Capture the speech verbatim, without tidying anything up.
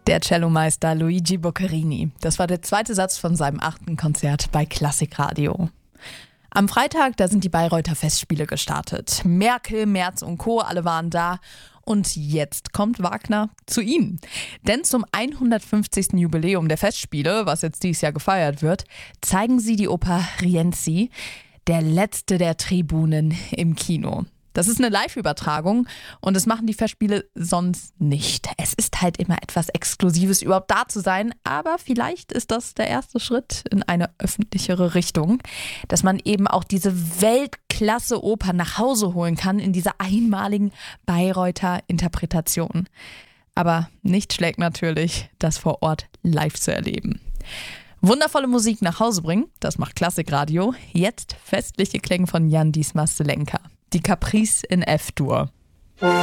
Der Cellomeister Luigi Boccherini. Das war der zweite Satz von seinem achten Konzert bei Klassikradio. Am Freitag, da sind die Bayreuther Festspiele gestartet. Merkel, Merz und Co., alle waren da. Und jetzt kommt Wagner zu ihnen. Denn zum hundertfünfzigsten Jubiläum der Festspiele, was jetzt dieses Jahr gefeiert wird, zeigen sie die Oper Rienzi, der letzte der Tribunen, im Kino. Das ist eine Live-Übertragung und das machen die Festspiele sonst nicht. Es ist halt immer etwas Exklusives, überhaupt da zu sein, aber vielleicht ist das der erste Schritt in eine öffentlichere Richtung, dass man eben auch diese Weltklasse-Oper nach Hause holen kann in dieser einmaligen Bayreuther Interpretation. Aber nicht schlägt natürlich, das vor Ort live zu erleben. Wundervolle Musik nach Hause bringen, das macht Klassikradio. Jetzt festliche Klänge von Jan Dismas Zelenka. Die Caprice in F-Dur.